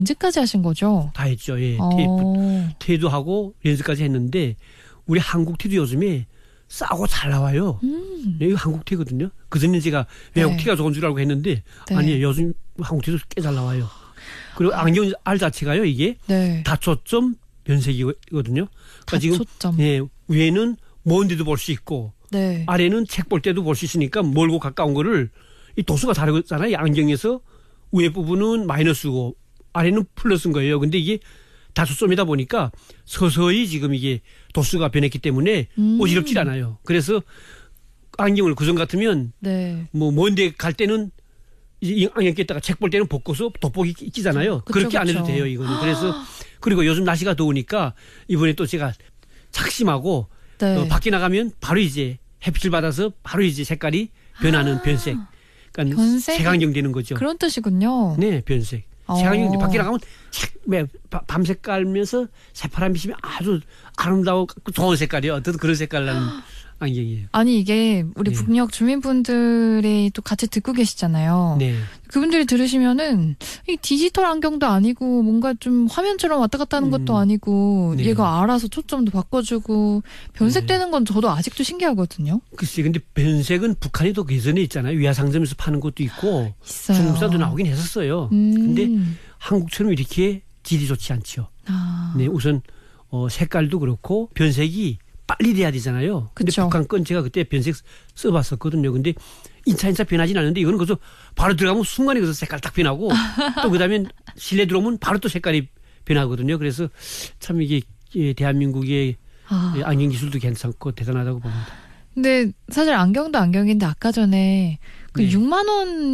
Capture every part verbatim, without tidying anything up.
렌즈까지 하신 거죠? 다 했죠. 예. 어. 테이프, 테이도 하고 렌즈까지 했는데 우리 한국 티도 요즘에 싸고 잘 나와요. 음. 이거 한국 티거든요. 그전에 제가 외국 네. 티가 좋은 줄 알고 했는데 네. 아니에요. 요즘 한국 티도 꽤 잘 나와요. 그리고 안경 알 자체가요. 이게 네. 다초점 변색이거든요. 그러니까 지금 다초점. 예, 위에는 먼 데도 볼 수 있고 네. 아래는 책 볼 때도 볼 수 있으니까 멀고 가까운 거를 이 도수가 다르잖아요. 안경에서 위에 부분은 마이너스고 아래는 플러스인 거예요. 근데 이게 다초점이다 보니까 서서히 지금 이게 도수가 변했기 때문에 음. 어지럽질 않아요. 그래서 안경을 그전 같으면 네. 뭐 먼데 갈 때는 이 안경 꼈다가 책 볼 때는 벗고서 돋보기 끼잖아요. 그쵸, 그렇게 안 해도 그쵸. 돼요. 이거는. 그래서 그리고 요즘 날씨가 더우니까 이번에 또 제가 착심하고 네. 어, 밖에 나가면 바로 이제 햇빛을 받아서 바로 이제 색깔이 변하는 아. 변색. 그러니까 변색이- 색안경 되는 거죠. 그런 뜻이군요. 네, 변색. 어. 색안경 밖에 나가면 색, 매- 바- 밤색 깔면서 새파란 빛이면 아주 아름다우고 좋은 색깔이요. 어떤 그런 색깔 나는 안경이에요. 아니 이게 우리 네. 북녘 주민분들이 또 같이 듣고 계시잖아요. 네. 그분들이 들으시면은 이 디지털 안경도 아니고 뭔가 좀 화면처럼 왔다 갔다 하는 것도 음. 아니고 네. 얘가 알아서 초점도 바꿔주고 변색되는 건 저도 아직도 신기하거든요. 글쎄, 근데 변색은 북한이 또 예전에 있잖아요. 위화상점에서 파는 것도 있고 있어요. 중국산도 나오긴 했었어요. 음. 근데 한국처럼 이렇게 질이 좋지 않죠. 아. 네, 우선 어, 색깔도 그렇고 변색이 빨리 돼야 되잖아요. 근데 그쵸. 북한 건 제가 그때 변색 써봤었거든요. 근데 인차인차 변하진 않는데 이거는 그래서 바로 들어가면 순간에 그래서 색깔 딱 변하고 또 그다음에 실내 들어오면 바로 또 색깔이 변하거든요. 그래서 참 이게 예, 대한민국의 아. 예, 안경 기술도 괜찮고 대단하다고 봅니다. 근데 사실 안경도 안경인데 아까 전에 그 네. 육만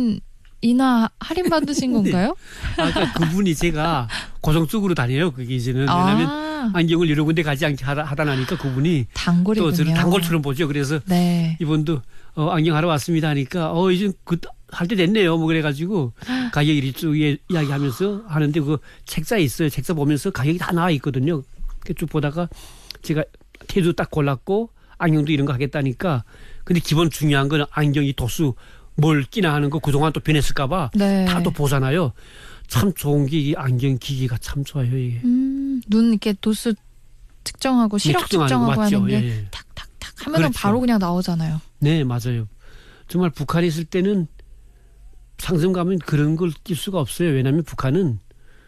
원이나 할인 받으신 건가요? 아까 그분이 제가 고정적으로 다녀요. 그게 이제는 왜냐하면 아. 안경을 여러 군데 가지 않게 하다, 하다 나니까 그분이 단골이군요. 또 저를 단골처럼 보죠. 그래서 네. 이분도 어, 안경 하러 왔습니다 하니까 어 이제 그 할 때 됐네요. 뭐 그래가지고 가격 이리 쭉 이야기하면서 하는데 그 책자에 있어요. 책자 보면서 가격이 다 나와 있거든요. 쭉 보다가 제가 테도 딱 골랐고 안경도 이런 거 하겠다니까 근데 기본 중요한 건 안경이 도수 뭘 끼나 하는 거 그동안 또 변했을까봐 네. 다 또 보잖아요. 참 좋은 게 이 안경 기기가 참 좋아요. 이게. 음, 눈 이렇게 도수 측정하고 시력 측정하는 거 측정하고 맞죠? 하는 게 예, 예. 탁탁탁 하면 은 그렇죠. 바로 그냥 나오잖아요. 네, 맞아요. 정말 북한에 있을 때는 상점 가면 그런 걸 낄 수가 없어요. 왜냐하면 북한은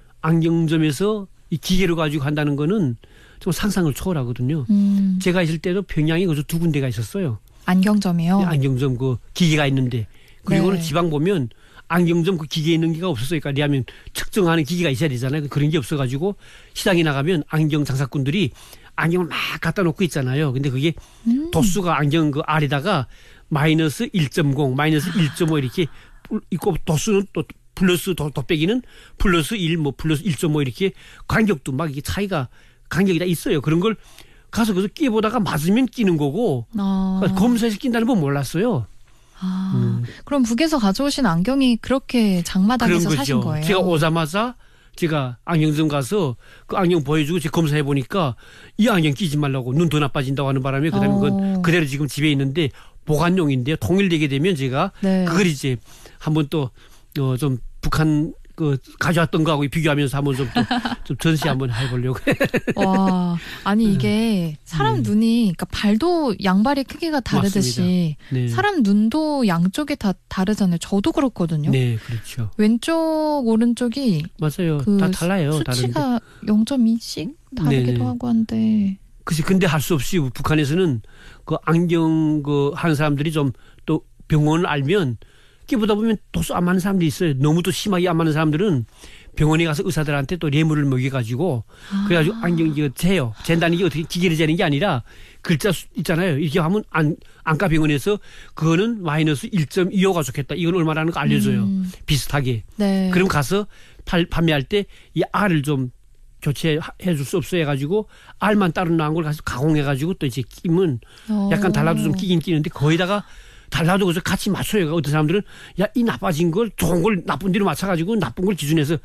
안경점에서 이 기계로 가지고 한다는 거는 좀 상상을 초월하거든요. 음, 제가 있을 때도 평양에 거기서 두 군데가 있었어요. 안경점이요. 안경점 그 기계가 있는데 그리고는 네. 지방 보면 안경점 그 기계 있는 게가 없었어요. 그러니까 왜냐하면 측정하는 기계가 있어야 되잖아요. 그런 게 없어가지고 시장에 나가면 안경 장사꾼들이 안경을 막 갖다 놓고 있잖아요. 근데 그게 음. 도수가 안경 그 알에다가 마이너스 일 점 공, 마이너스 일 점 오 이렇게 있고 도수는 또 플러스 도, 덧배기는 플러스 일, 뭐 플러스 일 점 오 이렇게 간격도 막 이게 차이가 간격이 다 있어요. 그런 걸 가서 그래서 끼보다가 맞으면 끼는 거고 아, 검사해서 낀다는 건 몰랐어요. 아, 음. 그럼 북에서 가져오신 안경이 그렇게 장마당에서 사신 거예요? 제가 오자마자 제가 안경점 가서 그 안경 보여주고 제가 검사해 보니까 이 안경 끼지 말라고 눈 더 나빠진다고 하는 바람에 그다음에 어. 그건 그대로 지금 집에 있는데 보관용인데요. 통일되게 되면 제가 네. 그걸 이제 한번 또 어 좀 북한 그 가져왔던 거하고 비교하면서 한번 좀 또 좀 전시 한번 해보려고. 와, 아니 이게 사람 음. 눈이, 그러니까 발도 양발의 크기가 다르듯이 네. 사람 눈도 양쪽에 다 다르잖아요. 저도 그렇거든요. 네, 그렇죠. 왼쪽 오른쪽이 맞아요. 그 다 달라요. 다른데. 수치가 영 점 이씩 다르기도 네네. 하고 한데. 그치. 근데 할 수 없이 북한에서는 그 안경 그 하는 사람들이 좀 또 병원을 알면 끼보다 보면 도수 안 맞는 사람들이 있어요. 너무 또 심하게 안 맞는 사람들은 병원에 가서 의사들한테 또 뇌물을 먹여가지고 아. 그래가지고 안경 이거 재요. 잰다는 게 어떻게 기계로 재는 게 아니라 글자 수 있잖아요. 이렇게 하면 안, 안과 병원에서 그거는 마이너스 일 점 이오가 좋겠다. 이건 얼마라는 거 알려줘요. 음. 비슷하게. 네. 그럼 가서 팔, 판매할 때 이 알을 좀 교체해 줄 수 없어 해가지고 알만 따로 나온 걸 가서 가공해가지고 또 이제 끼면 어. 약간 달라도 좀 끼긴 끼는데 거기다가 달라도 그래서 같이 맞춰요. 어떤 사람들은 야, 이 나빠진 걸 좋은 걸 나쁜 대로 맞춰가지고 나쁜 걸 기준해서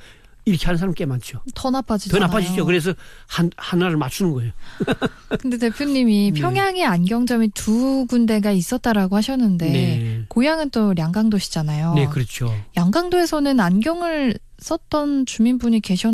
이렇게 하는 사람 꽤 많죠. 더 나빠지잖아요. 더 나빠지죠. 그래서 한 하나를 맞추는 거예요. 근데 대표님이 네. 평양에 안경점이 두 군데가 있었다라고 하셨는데 네. 고향은 또 량강도시잖아요. 네, 그렇죠. 양강도에서는 안경을 썼던 주민분이 계셨는데